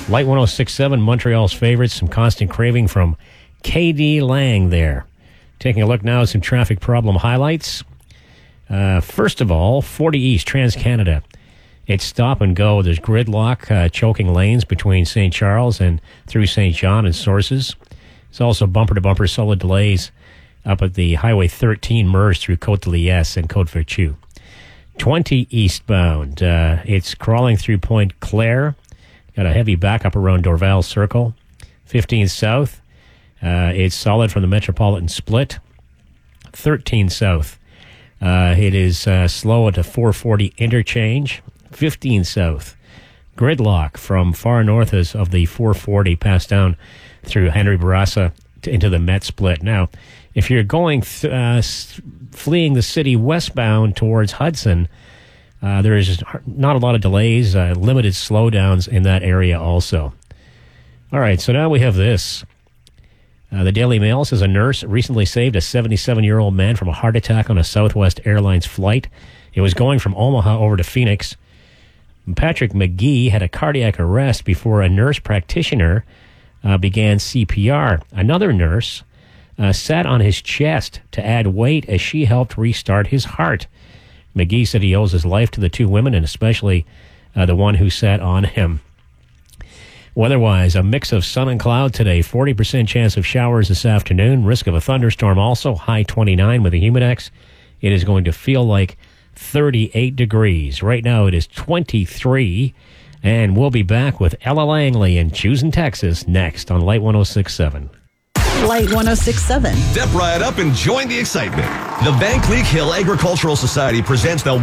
Light 106.7, Montreal's favorites, some constant craving from KD Lang there. Taking a look now at some traffic problem highlights. First of all, 40 East, Trans-Canada. It's stop and go. There's gridlock, choking lanes between St. Charles and through St. John and Sources. It's also bumper-to-bumper solid delays up at the Highway 13 merge through Côte de Liesse and Côte-Vertu. 20 eastbound. It's crawling through Point Claire. Got a heavy backup around Dorval Circle. 15 south. It's solid from the Metropolitan Split. 13 south. It is slow at a 440 interchange. 15 south. Gridlock from far north of the 440 passed down through Henry Bourassa into the Met Split. Now, if you're going fleeing the city westbound towards Hudson, there is not a lot of delays, limited slowdowns in that area also. All right, so now we have this. The Daily Mail says a nurse recently saved a 77-year-old man from a heart attack on a Southwest Airlines flight. It was going from Omaha over to Phoenix. Patrick McGee had a cardiac arrest before a nurse practitioner began CPR. Another nurse sat on his chest to add weight as she helped restart his heart. McGee said he owes his life to the two women and especially the one who sat on him. Weather-wise, a mix of sun and cloud today. 40% chance of showers this afternoon. Risk of a thunderstorm also. High 29 with a humidex. It is going to feel like 38 degrees. Right now it is 23. And we'll be back with Ella Langley in Choosing Texas next on Light 106.7. Light 106.7. Step right up and join the excitement. The Van Cleek Hill Agricultural Society presents the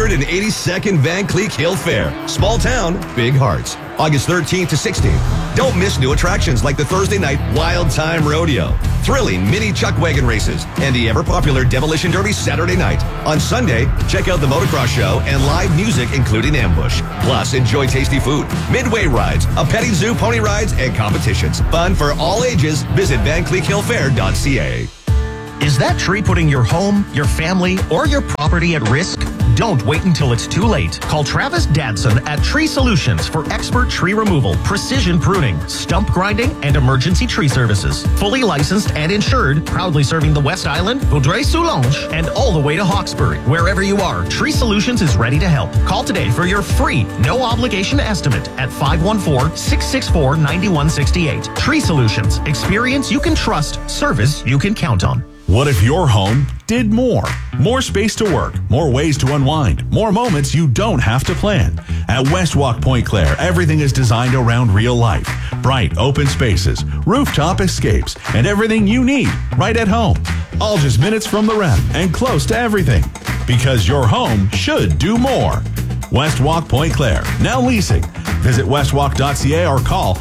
182nd Van Cleek Hill Fair. Small town, big hearts. August 13th to 16th. Don't miss new attractions like the Thursday night Wild Time Rodeo, thrilling mini chuck wagon races, and the ever-popular Demolition Derby Saturday night. On Sunday, check out the motocross show and live music including ambush. Plus, enjoy tasty food, midway rides, a petting zoo, pony rides, and competitions. Fun for all ages. Visit VanCleekHillFair.ca. Is that tree putting your home, your family, or your property at risk? Don't wait until it's too late. Call Travis Dadson at Tree Solutions for expert tree removal, precision pruning, stump grinding, and emergency tree services. Fully licensed and insured, proudly serving the West Island, Vaudreuil-Soulanges, and all the way to Hawkesbury. Wherever you are, Tree Solutions is ready to help. Call today for your free, no-obligation estimate at 514-664-9168. Tree Solutions. Experience you can trust. Service you can count on. What if your home did more? More space to work, more ways to unwind, more moments you don't have to plan. At Westwalk Point Claire, everything is designed around real life. Bright, open spaces, rooftop escapes, and everything you need right at home. All just minutes from the rep and close to everything. Because your home should do more. Westwalk Point Claire, now leasing. Visit westwalk.ca or call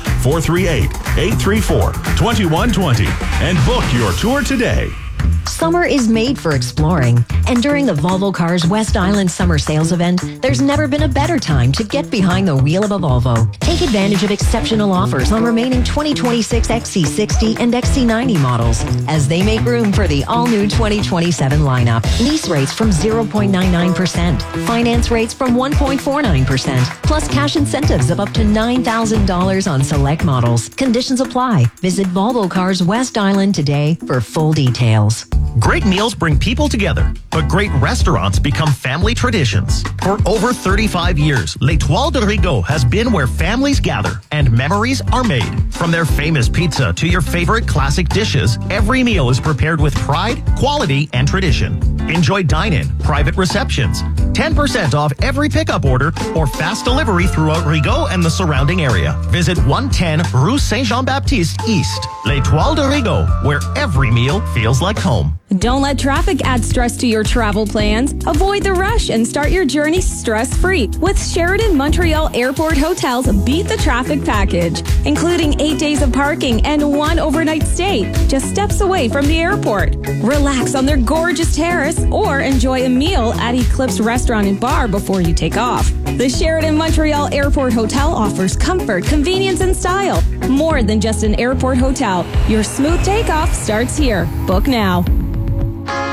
438-834-2120 and book your tour today. Summer is made for exploring, and during the Volvo Cars West Island Summer Sales Event, there's never been a better time to get behind the wheel of a Volvo. Take advantage of exceptional offers on remaining 2026 XC60 and XC90 models as they make room for the all-new 2027 lineup. Lease rates from 0.99%, finance rates from 1.49%, plus cash incentives of up to $9,000 on select models. Conditions apply. Visit Volvo Cars West Island today for full details. Great meals bring people together, but great restaurants become family traditions. For over 35 years, L'Étoile de Rigaud has been where families gather and memories are made. From their famous pizza to your favorite classic dishes, every meal is prepared with pride, quality, and tradition. Enjoy dine-in, private receptions, 10% off every pickup order, or fast delivery throughout Rigaud and the surrounding area. Visit 110 Rue Saint-Jean-Baptiste East. L'Étoile de Rigaud, where every meal feels like home. Don't let traffic add stress to your travel plans. Avoid the rush and start your journey stress-free with Sheraton Montreal Airport Hotels Beat the Traffic package, including 8 days of parking and 1 overnight stay, just steps away from the airport. Relax on their gorgeous terrace or enjoy a meal at Eclipse Restaurant and Bar before you take off. The Sheraton Montreal Airport Hotel offers comfort, convenience, and style. More than just an airport hotel. Your smooth takeoff starts here. Book now.